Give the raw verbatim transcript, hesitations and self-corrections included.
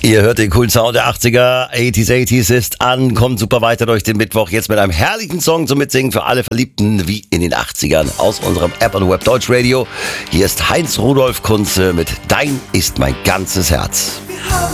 Ihr hört den coolen Sound der achtziger, achtziger, achtziger ist an, kommt super weiter durch den Mittwoch, jetzt mit einem herrlichen Song zum Mitsingen für alle Verliebten wie in den achtzigern aus unserem App und Web Deutsch Radio. Hier ist Heinz Rudolf Kunze mit Dein ist mein ganzes Herz.